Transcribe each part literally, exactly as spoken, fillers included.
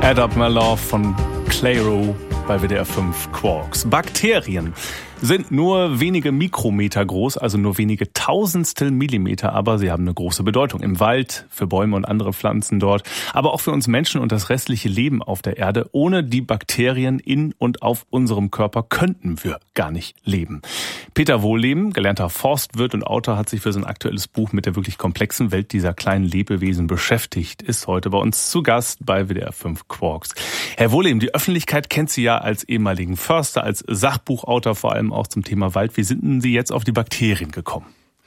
Add Up My Love von Clairo bei W D R fünf Quarks. Bakterien sind nur wenige Mikrometer groß, also nur wenige Tausendstel Millimeter, aber sie haben eine große Bedeutung im Wald, für Bäume und andere Pflanzen dort, aber auch für uns Menschen und das restliche Leben auf der Erde. Ohne die Bakterien in und auf unserem Körper könnten wir gar nicht leben. Peter Wohlleben, gelernter Forstwirt und Autor, hat sich für sein aktuelles Buch mit der wirklich komplexen Welt dieser kleinen Lebewesen beschäftigt, ist heute bei uns zu Gast bei W D R fünf Quarks. Herr Wohlleben, die Öffentlichkeit kennt Sie ja als ehemaligen Förster, als Sachbuchautor vor allem auch zum Thema Wald. Wie sind denn Sie jetzt auf die Bakterien gekommen?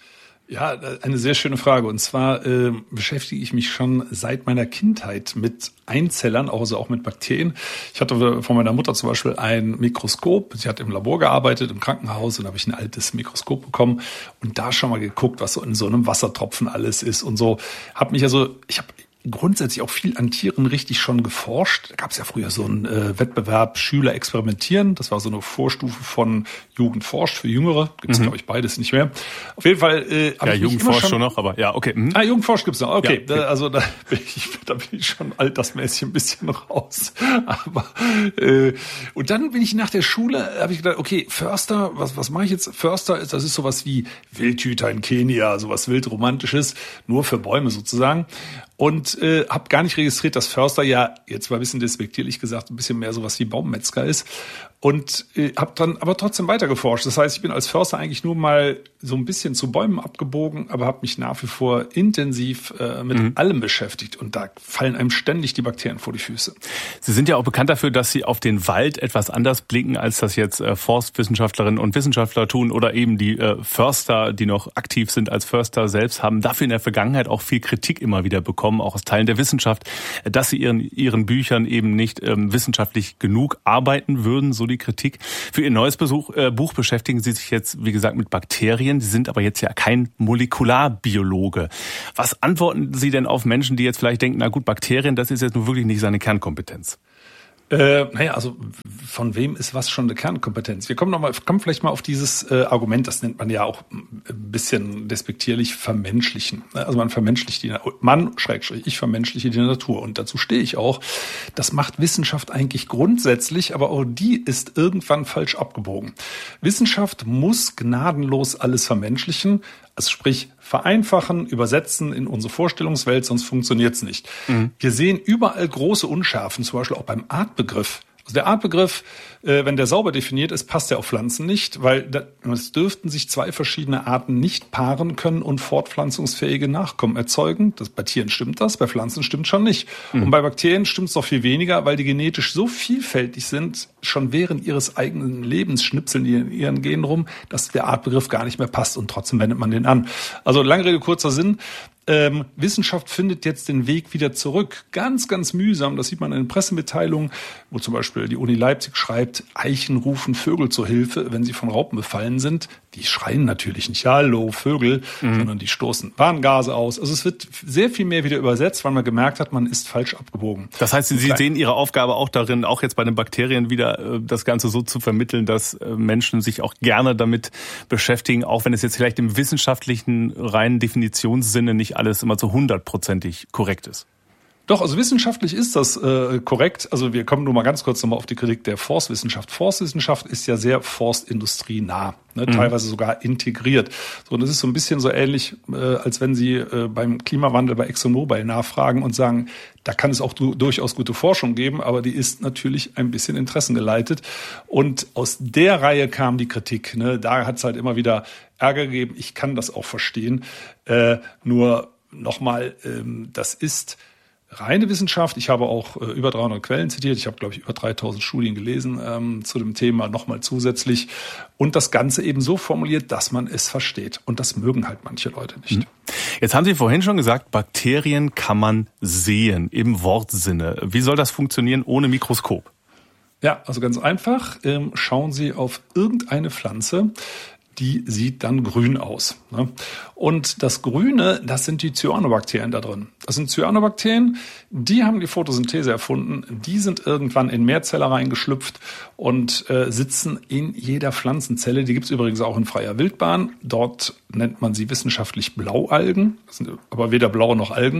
Ja, eine sehr schöne Frage. Und zwar äh, beschäftige ich mich schon seit meiner Kindheit mit Einzellern, also auch mit Bakterien. Ich hatte von meiner Mutter zum Beispiel ein Mikroskop. Sie hat im Labor gearbeitet, im Krankenhaus, und da habe ich ein altes Mikroskop bekommen und da schon mal geguckt, was so in so einem Wassertropfen alles ist und so. Hab mich also, ich habe grundsätzlich auch viel an Tieren richtig schon geforscht. Da gab es ja früher so einen äh, Wettbewerb Schüler experimentieren. Das war so eine Vorstufe von Jugend forscht für Jüngere. Gibt es, mhm. glaube ich, beides nicht mehr. Auf jeden Fall äh, ja, Jugend forscht schon noch, aber ja, okay. Mhm. Ah, Jugend forscht gibt's noch. Okay, ja, okay. Da, also da bin, ich, da bin ich schon altersmäßig ein bisschen raus. Aber äh, und dann bin ich nach der Schule, habe ich gedacht, okay, Förster, was was mache ich jetzt? Förster ist, das ist sowas wie Wildhüter in Kenia, sowas wildromantisches, nur für Bäume sozusagen. Und äh, habe gar nicht registriert, dass Förster ja, jetzt mal ein bisschen despektierlich gesagt, ein bisschen mehr sowas wie Baummetzger ist. Und äh, habe dann aber trotzdem weiter geforscht. Das heißt, ich bin als Förster eigentlich nur mal so ein bisschen zu Bäumen abgebogen, aber habe mich nach wie vor intensiv äh, mit mhm. allem beschäftigt. Und da fallen einem ständig die Bakterien vor die Füße. Sie sind ja auch bekannt dafür, dass Sie auf den Wald etwas anders blicken, als das jetzt äh, Forstwissenschaftlerinnen und Wissenschaftler tun oder eben die äh, Förster, die noch aktiv sind als Förster selbst, haben dafür in der Vergangenheit auch viel Kritik immer wieder bekommen, auch aus Teilen der Wissenschaft, dass sie ihren ihren Büchern eben nicht ähm, wissenschaftlich genug arbeiten würden, so die Kritik. Für Ihr neues Besuch, äh, Buch beschäftigen Sie sich jetzt, wie gesagt, mit Bakterien. Sie sind aber jetzt ja kein Molekularbiologe. Was antworten Sie denn auf Menschen, die jetzt vielleicht denken, na gut, Bakterien, das ist jetzt nun wirklich nicht seine Kernkompetenz? Äh, naja, also von wem ist was schon eine Kernkompetenz? Wir kommen noch mal, kommen vielleicht mal auf dieses äh, Argument, das nennt man ja auch ein bisschen despektierlich vermenschlichen. Also man vermenschlicht die, man, Schrägstrich, ich vermenschliche die Natur. Und dazu stehe ich auch. Das macht Wissenschaft eigentlich grundsätzlich, aber auch die ist irgendwann falsch abgebogen. Wissenschaft muss gnadenlos alles vermenschlichen. Also sprich, vereinfachen, übersetzen in unsere Vorstellungswelt, sonst funktioniert's nicht. Mhm. Wir sehen überall große Unschärfen, zum Beispiel auch beim Artbegriff. Also der Artbegriff, äh, wenn der sauber definiert ist, passt der auf Pflanzen nicht, weil da, es dürften sich zwei verschiedene Arten nicht paaren können und fortpflanzungsfähige Nachkommen erzeugen. Das, bei Tieren stimmt das, bei Pflanzen stimmt schon nicht. Mhm. Und bei Bakterien stimmt es noch viel weniger, weil die genetisch so vielfältig sind, schon während ihres eigenen Lebens schnipseln die in ihren Genen rum, dass der Artbegriff gar nicht mehr passt und trotzdem wendet man den an. Also lange Rede, kurzer Sinn. Ähm, Wissenschaft findet jetzt den Weg wieder zurück. Ganz, ganz mühsam. Das sieht man in den Pressemitteilungen, wo zum Beispiel die Uni Leipzig schreibt, Eichen rufen Vögel zur Hilfe, wenn sie von Raupen befallen sind. Die schreien natürlich nicht, hallo Vögel, mhm. sondern die stoßen Warngase aus. Also es wird sehr viel mehr wieder übersetzt, weil man gemerkt hat, man ist falsch abgebogen. Das heißt, Sie sehen Ihre Aufgabe auch darin, auch jetzt bei den Bakterien wieder das Ganze so zu vermitteln, dass Menschen sich auch gerne damit beschäftigen, auch wenn es jetzt vielleicht im wissenschaftlichen reinen Definitionssinne nicht alles immer so hundertprozentig korrekt ist. Doch, also wissenschaftlich ist das äh, korrekt. Also wir kommen nur mal ganz kurz nochmal auf die Kritik der Forstwissenschaft. Forstwissenschaft ist ja sehr forstindustrienah, ne, mhm. teilweise sogar integriert. So, und das ist so ein bisschen so ähnlich, äh, als wenn Sie äh, beim Klimawandel bei ExxonMobil nachfragen und sagen, da kann es auch du- durchaus gute Forschung geben, aber die ist natürlich ein bisschen interessengeleitet. Und aus der Reihe kam die Kritik. Ne? Da hat es halt immer wieder Ärger gegeben. Ich kann das auch verstehen. Äh, nur nochmal, ähm, das ist reine Wissenschaft. Ich habe auch äh, über dreihundert Quellen zitiert. Ich habe, glaube ich, über dreitausend Studien gelesen ähm, zu dem Thema nochmal zusätzlich. Und das Ganze eben so formuliert, dass man es versteht. Und das mögen halt manche Leute nicht. Jetzt haben Sie vorhin schon gesagt, Bakterien kann man sehen im Wortsinne. Wie soll das funktionieren ohne Mikroskop? Ja, also ganz einfach. Ähm, schauen Sie auf irgendeine Pflanze. Die sieht dann grün aus. Ne? Und das Grüne, das sind die Cyanobakterien da drin. Das sind Cyanobakterien, die haben die Photosynthese erfunden. Die sind irgendwann in Mehrzeller reingeschlüpft und äh, sitzen in jeder Pflanzenzelle. Die gibt's übrigens auch in freier Wildbahn. Dort nennt man sie wissenschaftlich Blaualgen. Das sind aber weder blaue noch Algen.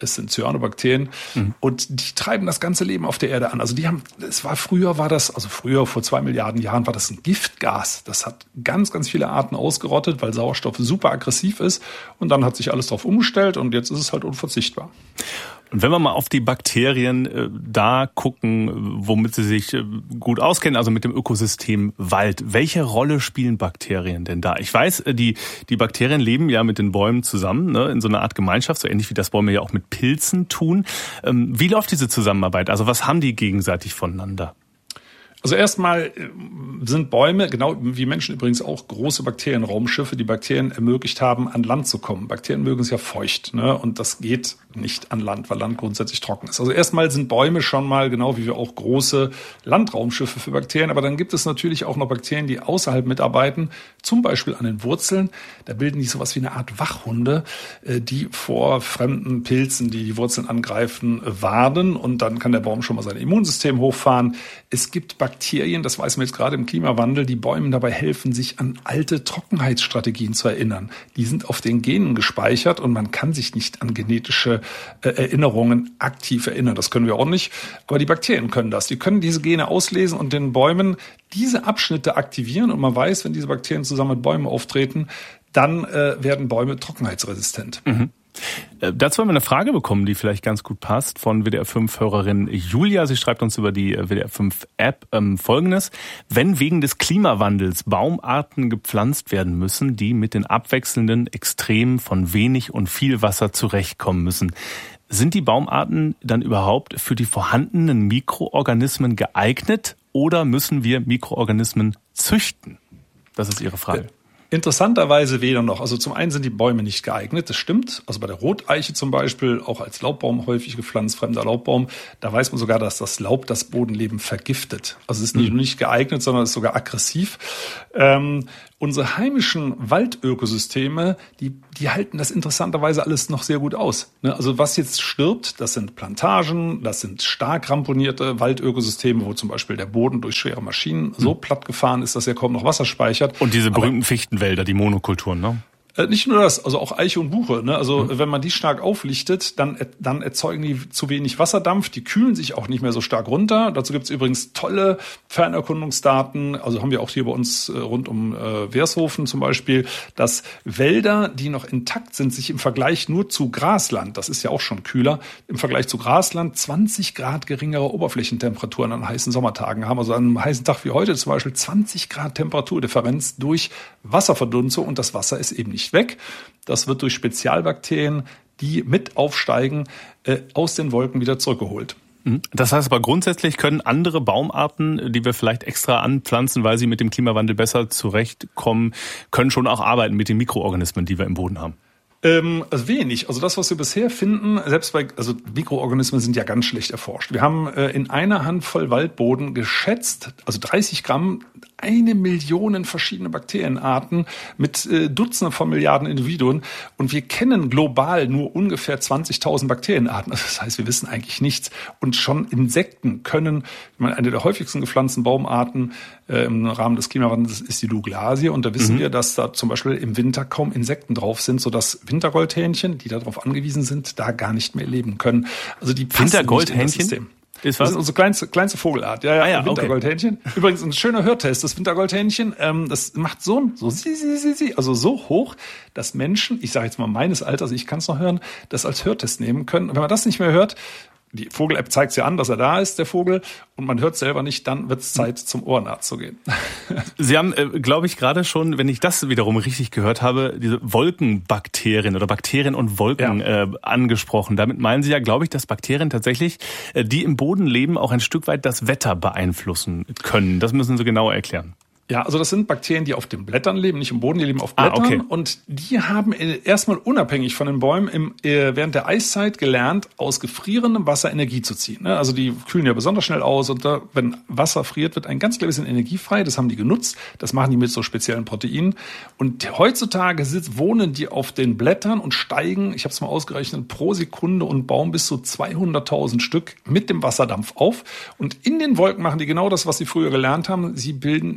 es sind Cyanobakterien mhm. und die treiben das ganze Leben auf der Erde an. Also die haben, es war früher war das, also früher vor zwei Milliarden Jahren war das ein Giftgas. Das hat ganz, ganz viele Arten ausgerottet, weil Sauerstoff super aggressiv ist und dann hat sich alles darauf umgestellt und jetzt ist es halt unverzichtbar. Und wenn wir mal auf die Bakterien äh, da gucken, womit sie sich äh, gut auskennen, also mit dem Ökosystem Wald, welche Rolle spielen Bakterien denn da? Ich weiß, äh, die die Bakterien leben ja mit den Bäumen zusammen, ne, in so einer Art Gemeinschaft, so ähnlich wie das Bäume ja auch mit Pilzen tun. Ähm, wie läuft diese Zusammenarbeit? Also was haben die gegenseitig voneinander? Also erstmal sind Bäume, genau wie Menschen übrigens auch, große Bakterienraumschiffe, die Bakterien ermöglicht haben, an Land zu kommen. Bakterien mögen es ja feucht, ne? Und das geht nicht an Land, weil Land grundsätzlich trocken ist. Also erstmal sind Bäume schon mal, genau wie wir auch, große Landraumschiffe für Bakterien. Aber dann gibt es natürlich auch noch Bakterien, die außerhalb mitarbeiten, zum Beispiel an den Wurzeln. Da bilden die sowas wie eine Art Wachhunde, die vor fremden Pilzen, die die Wurzeln angreifen, warnen. Und dann kann der Baum schon mal sein Immunsystem hochfahren. Es gibt Bakterien, das weiß man jetzt gerade im Klimawandel, die Bäumen dabei helfen, sich an alte Trockenheitsstrategien zu erinnern. Die sind auf den Genen gespeichert und man kann sich nicht an genetische äh, Erinnerungen aktiv erinnern. Das können wir auch nicht. Aber die Bakterien können das. Die können diese Gene auslesen und den Bäumen diese Abschnitte aktivieren. Und man weiß, wenn diese Bakterien zusammen mit Bäumen auftreten, dann äh, werden Bäume trockenheitsresistent. Mhm. Dazu haben wir eine Frage bekommen, die vielleicht ganz gut passt, von W D R fünf Hörerin Julia. Sie schreibt uns über die W D R fünf App ähm, Folgendes: Wenn wegen des Klimawandels Baumarten gepflanzt werden müssen, die mit den abwechselnden Extremen von wenig und viel Wasser zurechtkommen müssen, sind die Baumarten dann überhaupt für die vorhandenen Mikroorganismen geeignet oder müssen wir Mikroorganismen züchten? Das ist Ihre Frage. Interessanterweise weder noch. Also zum einen sind die Bäume nicht geeignet, das stimmt. Also bei der Roteiche zum Beispiel, auch als Laubbaum häufig gepflanzt, fremder Laubbaum, da weiß man sogar, dass das Laub das Bodenleben vergiftet. Also es ist nicht nur nicht geeignet, sondern es ist sogar aggressiv. Ähm, unsere heimischen Waldökosysteme, die, die halten das interessanterweise alles noch sehr gut aus. Ne? Also was jetzt stirbt, das sind Plantagen, das sind stark ramponierte Waldökosysteme, wo zum Beispiel der Boden durch schwere Maschinen so platt gefahren ist, dass er kaum noch Wasser speichert. Und diese berühmten Fichten Wälder, die Monokulturen, ne? Äh, nicht nur das, also auch Eiche und Buche. Ne? Also mhm. wenn man die stark auflichtet, dann, dann erzeugen die zu wenig Wasserdampf. Die kühlen sich auch nicht mehr so stark runter. Dazu gibt es übrigens tolle Fernerkundungsdaten. Also haben wir auch hier bei uns äh, rund um äh, Wershofen zum Beispiel, dass Wälder, die noch intakt sind, sich im Vergleich nur zu Grasland, das ist ja auch schon kühler, im Vergleich zu Grasland zwanzig Grad geringere Oberflächentemperaturen an heißen Sommertagen haben. Also an einem heißen Tag wie heute zum Beispiel zwanzig Grad Temperaturdifferenz durch Wasserverdunstung und das Wasser ist eben nicht weg. Das wird durch Spezialbakterien, die mit aufsteigen, äh, aus den Wolken wieder zurückgeholt. Das heißt aber grundsätzlich können andere Baumarten, die wir vielleicht extra anpflanzen, weil sie mit dem Klimawandel besser zurechtkommen, können schon auch arbeiten mit den Mikroorganismen, die wir im Boden haben. Ähm, also wenig. Also das, was wir bisher finden, selbst bei, also Mikroorganismen sind ja ganz schlecht erforscht. Wir haben äh, in einer Handvoll Waldboden geschätzt, also dreißig Gramm, eine Million verschiedene Bakterienarten mit äh, Dutzenden von Milliarden Individuen. Und wir kennen global nur ungefähr zwanzigtausend Bakterienarten. Also das heißt, wir wissen eigentlich nichts. Und schon Insekten können, ich meine, eine der häufigsten gepflanzten Baumarten äh, im Rahmen des Klimawandels ist die Douglasie. Und da wissen mhm. wir, dass da zum Beispiel im Winter kaum Insekten drauf sind, sodass Wintergoldhähnchen, die darauf angewiesen sind, da gar nicht mehr leben können. Also die passen Wintergoldhähnchen? nicht in das System. Ist was? Das ist unsere kleinste, kleinste Vogelart. Ja, ja, ah, ja Wintergoldhähnchen. Okay. Übrigens ein schöner Hörtest, das Wintergoldhähnchen. Ähm, das macht so, so, sie, sie, sie, sie, also so hoch, dass Menschen, ich sage jetzt mal meines Alters, ich kann es noch hören, das als Hörtest nehmen können. Und wenn man das nicht mehr hört, die Vogel-App zeigt es ja an, dass er da ist, der Vogel, und man hört selber nicht, dann wird es Zeit, zum Ohrenarzt zu gehen. Sie haben, äh, glaube ich, gerade schon, wenn ich das wiederum richtig gehört habe, diese Wolkenbakterien oder Bakterien und Wolken ja. äh, angesprochen. Damit meinen Sie ja, glaube ich, dass Bakterien tatsächlich, äh, die im Boden leben, auch ein Stück weit das Wetter beeinflussen können. Das müssen Sie genauer erklären. Ja, also das sind Bakterien, die auf den Blättern leben, nicht im Boden, die leben auf Blättern. Ah, okay. Und die haben erstmal unabhängig von den Bäumen im, äh, während der Eiszeit gelernt, aus gefrierendem Wasser Energie zu ziehen. Also die kühlen ja besonders schnell aus und da, wenn Wasser friert, wird ein ganz klein bisschen Energie frei. Das haben die genutzt. Das machen die mit so speziellen Proteinen. Und heutzutage sitzt, wohnen die auf den Blättern und steigen, ich habe es mal ausgerechnet, pro Sekunde und Baum bis zu zweihunderttausend Stück mit dem Wasserdampf auf. Und in den Wolken machen die genau das, was sie früher gelernt haben. Sie bilden nämlich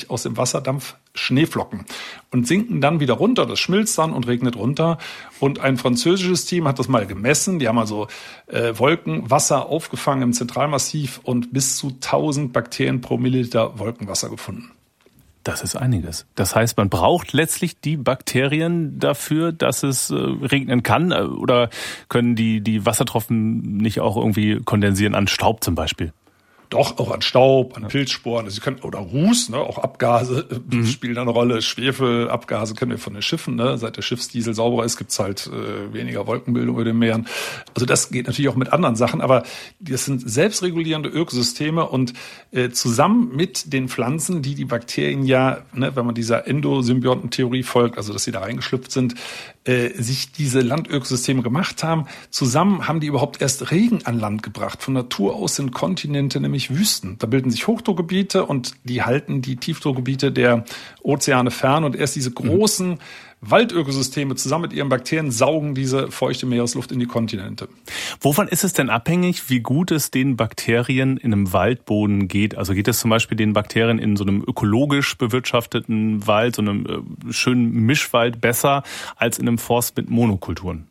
sich aus dem Wasserdampf Schneeflocken und sinken dann wieder runter. Das schmilzt dann und regnet runter. Und ein französisches Team hat das mal gemessen. Die haben also äh, Wolkenwasser aufgefangen im Zentralmassiv und bis zu tausend Bakterien pro Milliliter Wolkenwasser gefunden. Das ist einiges. Das heißt, man braucht letztlich die Bakterien dafür, dass es äh, regnen kann? Oder können die, die Wassertropfen nicht auch irgendwie kondensieren an Staub zum Beispiel? Doch, auch an Staub, an Pilzsporen, also sie können, oder Ruß, ne, auch Abgase äh, mhm. spielen eine Rolle. Schwefelabgase kennen wir von den Schiffen, ne? Seit der Schiffsdiesel sauberer ist, gibt's halt äh, weniger Wolkenbildung über den Meeren. Also das geht natürlich auch mit anderen Sachen, aber das sind selbstregulierende Ökosysteme und äh, zusammen mit den Pflanzen, die die Bakterien ja, ne, wenn man dieser Endosymbiontentheorie folgt, also dass sie da reingeschlüpft sind, äh, sich diese Landökosysteme gemacht haben, zusammen haben die überhaupt erst Regen an Land gebracht. Von Natur aus sind Kontinente nämlich Wüsten. Da bilden sich Hochdruckgebiete und die halten die Tiefdruckgebiete der Ozeane fern und erst diese großen mhm. Waldökosysteme zusammen mit ihren Bakterien saugen diese feuchte Meeresluft in die Kontinente. Wovon ist es denn abhängig, wie gut es den Bakterien in einem Waldboden geht? Also geht es zum Beispiel den Bakterien in so einem ökologisch bewirtschafteten Wald, so einem äh, schönen Mischwald besser als in einem Forst mit Monokulturen?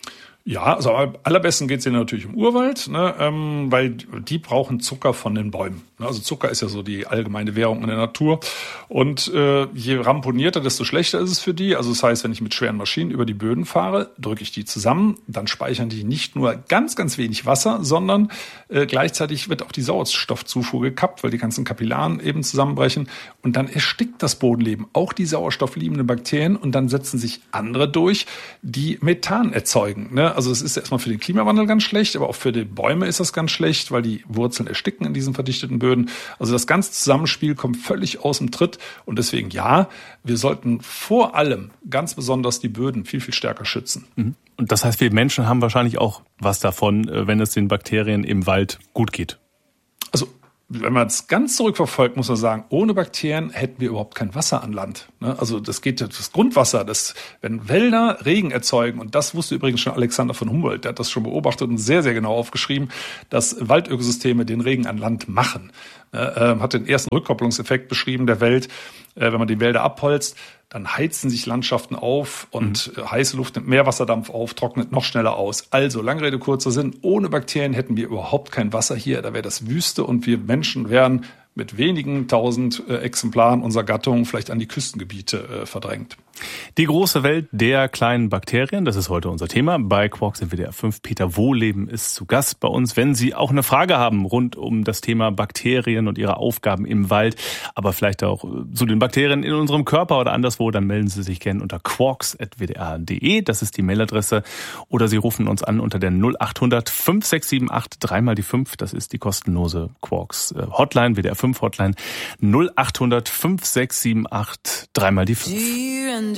Ja, also am allerbesten geht's denen natürlich im Urwald, ne, ähm, weil die brauchen Zucker von den Bäumen. Also Zucker ist ja so die allgemeine Währung in der Natur. Und äh, je ramponierter, desto schlechter ist es für die. Also das heißt, wenn ich mit schweren Maschinen über die Böden fahre, drücke ich die zusammen, dann speichern die nicht nur ganz, ganz wenig Wasser, sondern äh, gleichzeitig wird auch die Sauerstoffzufuhr gekappt, weil die ganzen Kapillaren eben zusammenbrechen. Und dann erstickt das Bodenleben, auch die sauerstoffliebenden Bakterien. Und dann setzen sich andere durch, die Methan erzeugen, ne? Also es ist erstmal für den Klimawandel ganz schlecht, aber auch für die Bäume ist das ganz schlecht, weil die Wurzeln ersticken in diesen verdichteten Böden. Also das ganze Zusammenspiel kommt völlig aus dem Tritt und deswegen ja, wir sollten vor allem ganz besonders die Böden viel, viel stärker schützen. Und das heißt, wir Menschen haben wahrscheinlich auch was davon, wenn es den Bakterien im Wald gut geht. Also wenn man es ganz zurückverfolgt, muss man sagen, ohne Bakterien hätten wir überhaupt kein Wasser an Land. Also das geht das Grundwasser, das, wenn Wälder Regen erzeugen, und das wusste übrigens schon Alexander von Humboldt, der hat das schon beobachtet und sehr, sehr genau aufgeschrieben, dass Waldökosysteme den Regen an Land machen. Er hat den ersten Rückkopplungseffekt beschrieben der Welt. Wenn man die Wälder abholzt, dann heizen sich Landschaften auf und mhm. heiße Luft nimmt mehr Wasserdampf auf, trocknet noch schneller aus. Also, lange Rede, kurzer Sinn, ohne Bakterien hätten wir überhaupt kein Wasser hier. Da wäre das Wüste und wir Menschen wären mit wenigen tausend äh, Exemplaren unserer Gattung vielleicht an die Küstengebiete äh, verdrängt. Die große Welt der kleinen Bakterien, das ist heute unser Thema. Bei Quarks in W D R fünf. Peter Wohleben ist zu Gast bei uns. Wenn Sie auch eine Frage haben rund um das Thema Bakterien und ihre Aufgaben im Wald, aber vielleicht auch zu den Bakterien in unserem Körper oder anderswo, dann melden Sie sich gerne unter quarks at w d r punkt d e. Das ist die Mailadresse. Oder Sie rufen uns an unter der null acht hundert fünf sechs sieben acht drei mal die fünf. Das ist die kostenlose Quarks Hotline, W D R fünf Hotline. null acht hundert fünf sechs sieben acht drei mal die fünf.